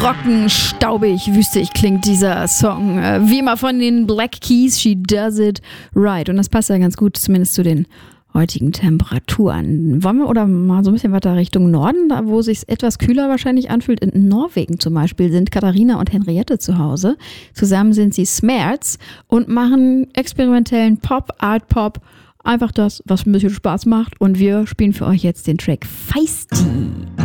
trocken, staubig, wüstig klingt dieser Song. Wie immer von den Black Keys, She Does It Right. Und das passt ja ganz gut, zumindest zu den heutigen Temperaturen. Wollen wir oder mal so ein bisschen weiter Richtung Norden, da wo es sich etwas kühler wahrscheinlich anfühlt. In Norwegen zum Beispiel sind Katharina und Henriette zu Hause. Zusammen sind sie Smerts und machen experimentellen Pop, Art Pop. Einfach das, was ein bisschen Spaß macht. Und wir spielen für euch jetzt den Track Feisty.